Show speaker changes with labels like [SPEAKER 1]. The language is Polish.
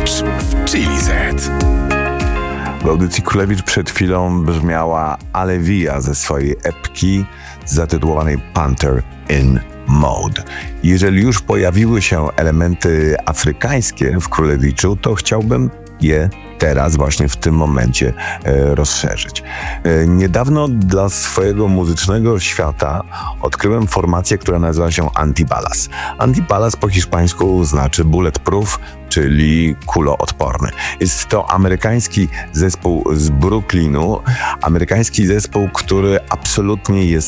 [SPEAKER 1] Królewicz w Chili Z.
[SPEAKER 2] W audycji Królewicz przed chwilą brzmiała Alevia ze swojej epki zatytułowanej Panther in Mode. Jeżeli już pojawiły się elementy afrykańskie w Królewiczu, to chciałbym je teraz, właśnie w tym momencie rozszerzyć. Niedawno dla swojego muzycznego świata odkryłem formację, która nazywa się Antibalas. Antibalas po hiszpańsku znaczy bulletproof, czyli kuloodporny. Jest to amerykański zespół z Brooklynu, amerykański zespół, który absolutnie jest